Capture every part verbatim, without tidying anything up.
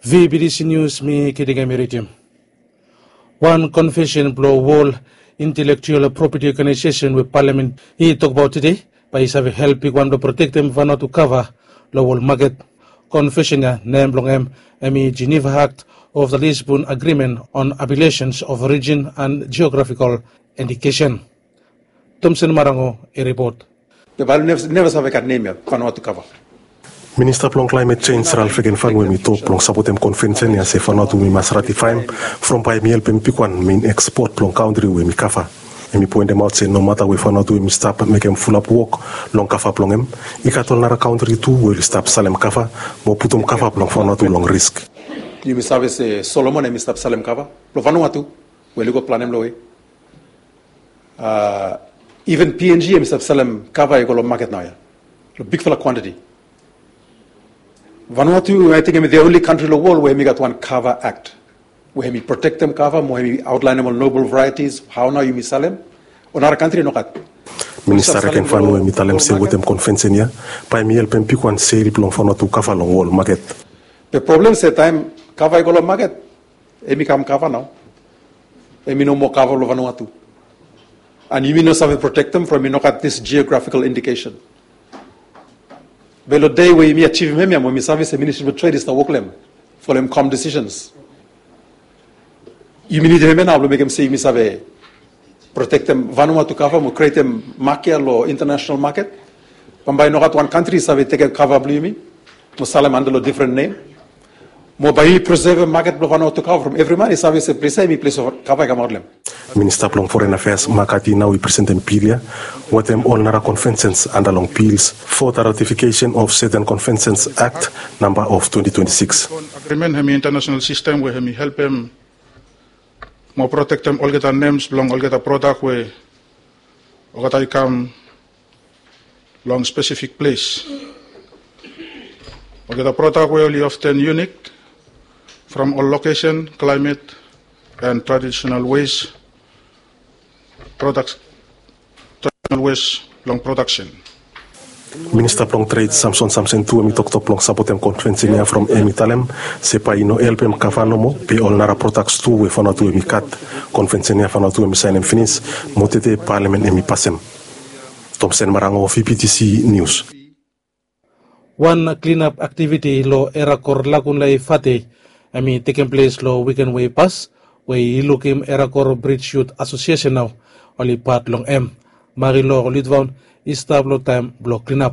V B D C News mi kidiga meritim. One confession blow wall intellectual property organization with parliament he talk about today by his have help one to protect them for not to cover the wall market. Confession ya name long em emi Geneva Act of the Lisbon Agreement on Appellations of Origin and Geographical Indication. Thompson Marango a report. The Bible never never have a name for not to cover. Minister plong climate change Ralph Genfang we mi to plong sapotem convention ya se fanatu mi mas ratify from by mi helpem pikwan main export plong country we mi kafa. And mi point them out say no matter we fanatu we mi stop make them full up work long kafa plong em. Ikatol nara country too we stop salem kafa mo putum kafa plong fanatu long risk. You mi sabe se Solomon e mi stop salem kafa. Lo Vanuatu we ligo planem lo e. Uh, even P N G e mi stop salem kafa e go lo market now ya. Lo big fella quantity. Vanuatu, I think, is the only country in the world where we got one cover act. Where we protect them cover, where we outline them on noble varieties, how now you mi salem. On our country, no kat. Minister Reken Fanu we mi talem se wotem convention ya, pa mi helpem pikwan seri plong Vanuatu cover long wall market. The problem is that time cover go long market. Emi kam cover now. Emi no more cover lo Vanuatu. And you know something protect them from me no kat this geographical indication. Belo day we mi achieve him when mi service the Ministry of Trade is the work them for them calm decisions. You need him now to make him say mi sabe protect them Vanuatu cover mo create them market or international market. Pambay no kat one country sabe take a cover blue mi mo salem under a different name. Mo by preserve a market lo Vanuatu cover from every man is service preserve mi place of cover kamorlem. Minister plong Foreign Affairs Makati now we present in Pilia what them all nara conventions and along pills for the ratification of certain conventions act number of twenty twenty-six. Agreement hemi international system where hemi help them more protect them all get our names long all get a product where all get come long specific place. All get a product where only often unique from all location, climate and traditional ways. Products, traditional ways, long production. Minister plong trade Samson Samson tu emi tok tok plong sapotem convention from emi talem sepa ino helpem kafano mo pe all nara products tu we fana tu emi kat convention ya fana tu emi sign and finish motete parliament emi passem. Thompson Marango V B D C News. One cleanup activity lo era kor lagun lai fate emi taking place lo weekend way pass we looking era kor Bridge Youth Association now. Only part long M. Marilo Lidvaun is tablo time block cleanup.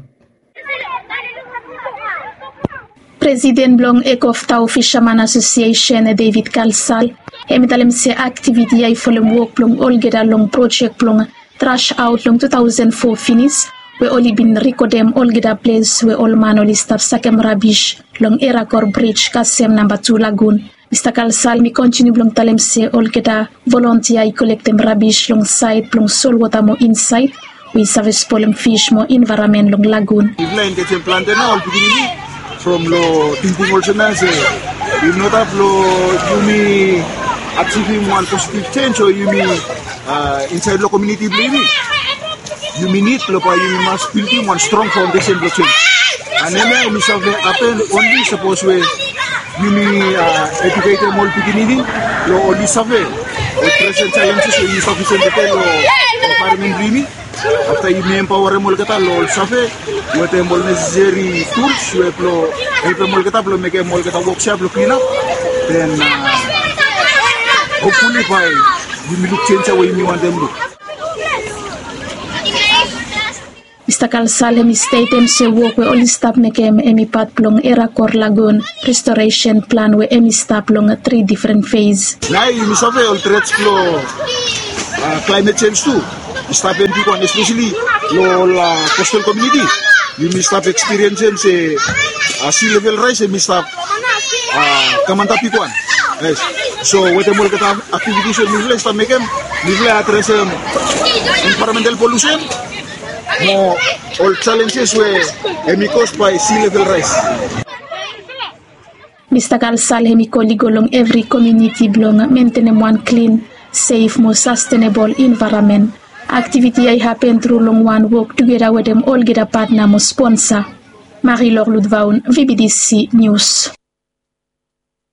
President Blong Ekof Tau Fisherman Association David Kalsal emitalem se activity ay follow work plong olgeda long project plong trash out long two thousand four finish we only been recordem olgeda place we all manoli stop sakem rubbish long Erakor Bridge kasem number two lagoon. Mister Kalsal mi continue blong talem se olgeda volunteer I collect them rubbish long side long soil water mo inside we service polem fish mo environment long lagoon. Ivlain get planted now begini from lo tinting also na se you not have lo you me achieving one positive change or you me uh, inside lo community living you me need lo pa you must building one strong foundation lo change and then I miss happen only suppose we you me uh, educate them all beginning lo only survey the present challenges you sufficient detail lo parliament dreaming after you me empower them all kata lo survey you them all necessary tools you lo help them all kata lo make them all kata workshop lo clean up then uh, hopefully by you me look change away you want them look. Mister Kalsal hemi statem se work we only stop make em emi part plong Erakor Lagoon restoration plan we emi stop long three different phase. Now you must have all threats flow uh, climate change too. Stop em people especially lo la coastal community. You must stop experiencing say uh, sea level rise and must stop uh, kamanta people. Yes. So what the more activities we will start make em we will address um, environmental pollution. More all challenges were caused by sea level rise. Mister Kalsal hemi golong every community belong maintain one clean, safe, more sustainable environment. Activity I happen through long one work together with them all get a partner mo sponsor. Marie-Laure Ludvaun, V B D C News.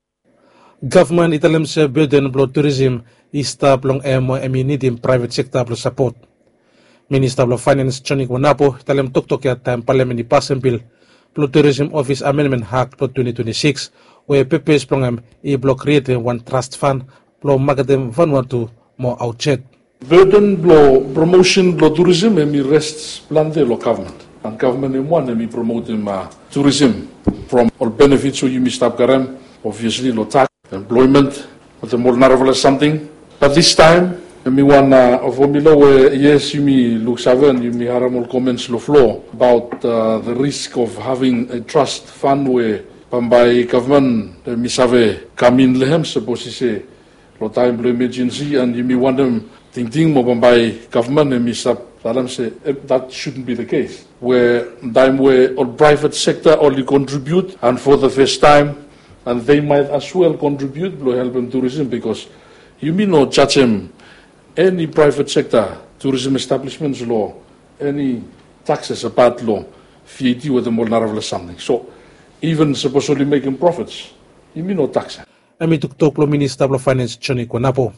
Government italem se burden blo tourism ista blong emo emi nidim private sector blo support. Minister blo Finance Johnny Wanapo italem tok-tok ya time parliament passen bill blo tourism office amendment hack blo twenty twenty-six where purpose blong e blo create one trust fund blo magatem Vanuatu mo outchet. Burden blo promotion blo tourism emi rests plante lo government. And government in one emi promoting uh, tourism from all benefits so you missed up karem obviously lo tax employment with the more marvelous something. But this time emi one uh, of omilo where yes you me look seven you me haramol comments lo floor about uh, the risk of having a trust fund where by government emi save come in lehem suppose say lo time lo emergency and you me want them think think mo by government emi sab say that shouldn't be the case where time where all private sector only contribute and for the first time and they might as well contribute to help in tourism because you mean no judge them any private sector tourism establishments law any taxes about law V A T with the more narrow something so even supposedly making profits you mean no tax. Ami tuk-tok lo Minister of Finance Johnny Wanapo.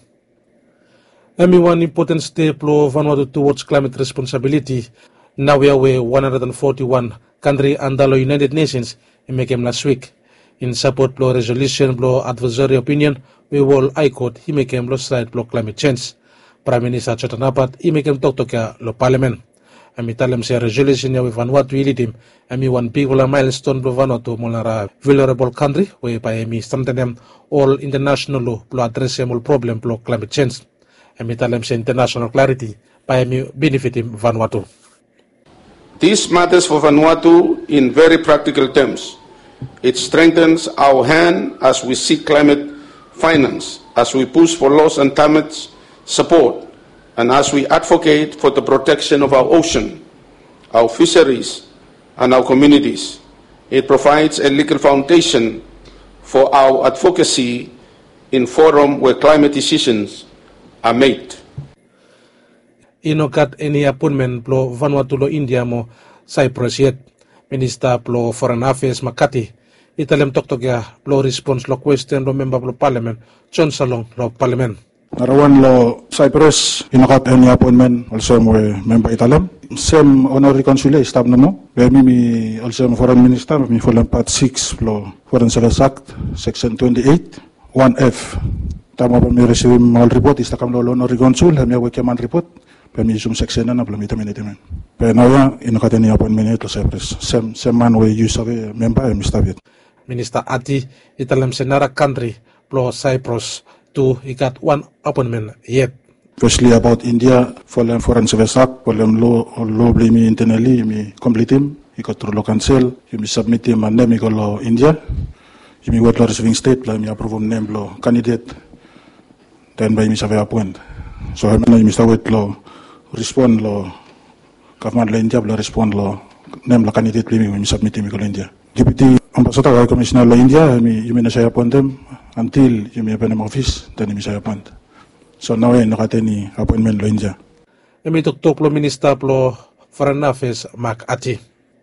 Ami one important step lo Vanuatu towards climate responsibility. Now we are with one hundred forty-one country under the United Nations in Mekem last week. In support of resolution of advisory opinion, we will I quote he Mekem lo side of climate change. Prime Minister Chotanapat he Mekem tok-tok lo Parliament. Ami talem se resolution ya we Vanuatu ilitim. Ami one big milestone lo Vanuatu molara vulnerable country whereby ami strengthen all international law lo address all problem lo climate change. Ami talem se international clarity by ami benefiting Vanuatu. This matters for Vanuatu in very practical terms. It strengthens our hand as we seek climate finance, as we push for loss and damage support, and as we advocate for the protection of our ocean, our fisheries, and our communities. It provides a legal foundation for our advocacy in forum where climate decisions are made. Inokat any appointment plo Vanuatu lo India mo Cyprus yet. Minister plo Foreign Affairs Makati. Italem tok-tok ya plo response lo question lo member plo Parliament. John Salong lo Parliament. Narawan lo Cyprus inokat any appointment also mo member Italem. Same honorary consular stab na mo. Bemi mi also foreign minister mi full part six lo Foreign Service Act section twenty-eight one F. Tama pa mi receive mal report istakam lo honorary consul mi awak man report. Permission section na belum itu manajemen. Penaya inokat any appointment itu Cyprus. Same same man we use of member Mister Viet. Minister Ati Italem senara country plo Cyprus to he got one appointment yet. Firstly about India, for them foreign service act, for them law law blame internally, me complete him, he got through law council, you me submit him and name law India, you me wait law receiving state, me approve him name law candidate, then by me survey appoint. So I mean, Mister Wait law respond law government law India law respond law name law candidate me me submit him law India. Deputy Ambassador High Commissioner law India, me you mean I appoint them until you me open office, then me say appoint. So now I not any appointment lo India. Emi tok-tok lo Minister plo Foreign Affairs Mark Ati.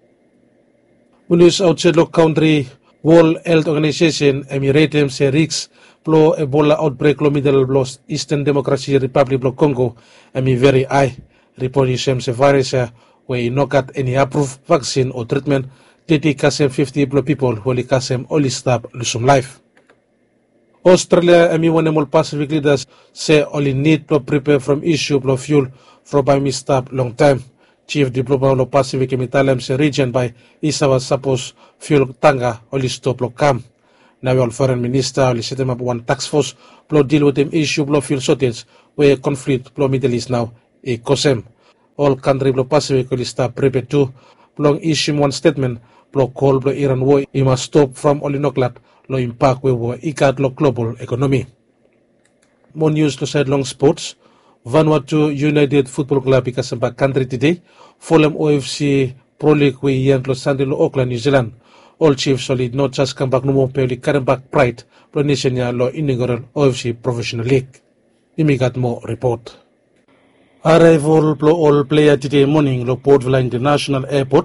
Munus outside lo country World Health Organization emi ratem se risk plo Ebola outbreak lo Middle lo Eastern Democratic Republic lo Congo emi very high. Report isem se virus we inokat any approved vaccine or treatment thirty kasem fifty plo people who kasem only stop lusum life. Australia emi one more Pacific leaders say only need to prepare from issue of fuel for by me stop long time. Chief Diplomat of Pacific emi talem se region by isawa suppose fuel tanga only stop lo come. Now all foreign minister only set them up one task force plo deal with them issue of fuel shortage where conflict plo Middle East now e cosem. All country plo Pacific only stop prepare too. Plong issue one statement plo call plo Iran war it must stop from only noklat lo impact we war ikat lo global economy. More news lo side long sports. Vanuatu United Football Club ikasampa country today. Fulham O F C Pro League we yan lo Sunday lo Auckland New Zealand. All chiefs solid not just come back no more peli current back pride pro nation ya lo inaugural O F C Professional League. Imigat mo report. Arrival plo all player today morning lo Port Vila International Airport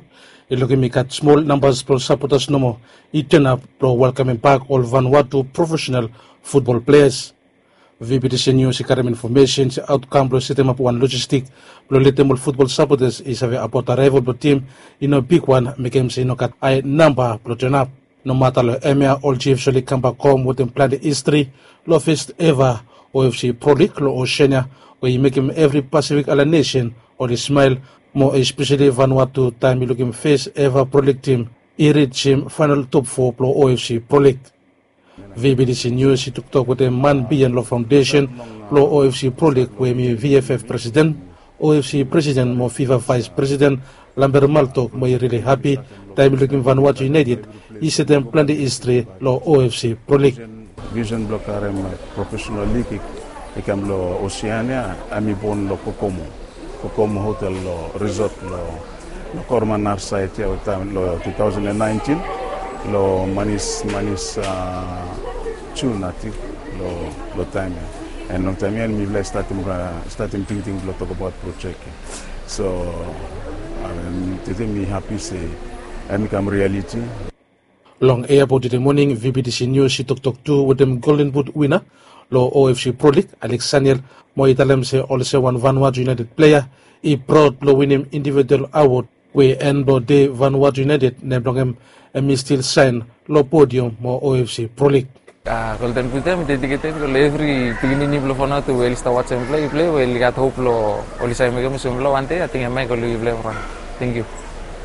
Looking at small numbers of supporters no more. It turn up to welcoming back all Vanuatu professional football players. V B D C News Academy information outcome pro system up one logistic pro little football supporters is about arrival pro team in a big one making say no cut I number pro turn up. No matter lo emia all chief surely come back home with them plan the history lo first ever O F C Pro League lo Oceania where you make him every Pacific Island nation or the smile more especially Vanuatu time you looking first ever Pro League team. He reached him final top four pro O F C Pro League. V B D C News, he took talk with the Man Beyond Law Foundation, Law O F C Pro League, where me V F F President, O F C President, mo FIFA Vice President, Lambert Malto, mo really happy, time looking Vanuatu United, he said them plan the history, Law O F C Pro League. Vision Block R M Professional League, ikam lo Oceania, ami bon lo Kokomo, Kokomo Hotel lo Resort lo lo Cormanar site ya time lo twenty nineteen. Lo manis manis tune nati lo lo time and long time and me like starting starting thinking lo talk about project so I mean today me happy say I become reality. Long airport in the morning V B D C News she talk talk to with them Golden Boot winner lo O F C Pro League Alexander Moitalem say also one Vanuatu United player he brought lo winning individual award we end lo day Vanuatu United neblongem and me still sign lo podium mo O F C Pro League. Ah, Golden Boot mi dedicated lo every beginning lo Vanuatu well start watch and play play well got hope lo olisay me kami sumlo ante I think I go play from. Thank you.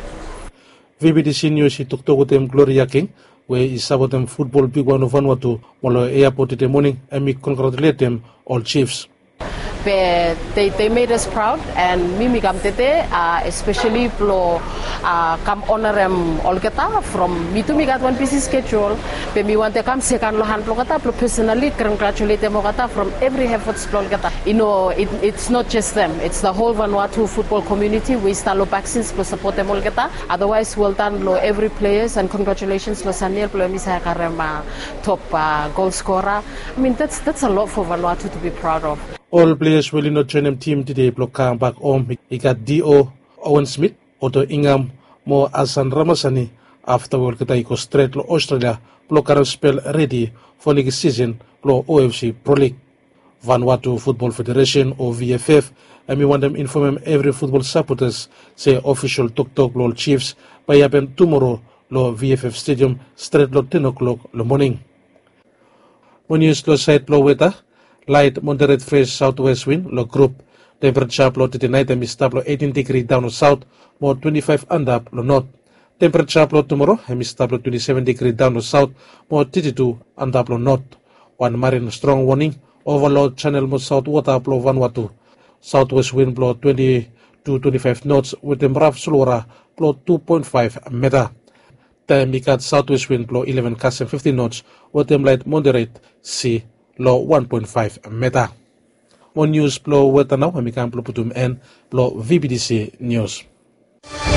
V B D C News he took to with them Gloria King where is about them football big one of Vanuatu mo airport in the morning and me congratulate them all chiefs. They, they made us proud and mimi kam tete uh, especially plo uh, kam honor em olgeta from me to me got one busy schedule pe me want to come second lo han plo kata plo personally congratulate them kata from every efforts plo kata you know it, it's not just them it's the whole Vanuatu football community we start lo vaccines plo support them olgeta otherwise well done lo every players and congratulations lo Saniel plo mi sa karema top uh, goal scorer I mean that's that's a lot for Vanuatu to be proud of. All players will not train them team today block back home. He got D O Owen Smith, Otto Ingham, Mo Asan Ramasani after World Cup go straight to Australia, block spell ready for next season, blow O F C Pro League. Vanuatu Football Federation or V F F, and we want them inform every football supporters say official Tok Tok Lol Chiefs by happen tomorrow lo V F F Stadium straight lo ten o'clock lo morning. When you slow side lo weather. Light moderate fresh southwest wind lo group temperature lo tonight and mistap lo eighteen degree down lo south more twenty-five and up lo north temperature lo tomorrow and mistap lo twenty-seven degree down lo south more thirty-two and up lo north one marine strong warning overload channel mo south water lo Vanuatu southwest wind blow twenty to twenty-five knots with them rough slora blow two point five meter time got southwest wind blow eleven cast and fifty knots with them light moderate sea lo one point five meter. More news blow weather now, and we can putum and blow V B D C News.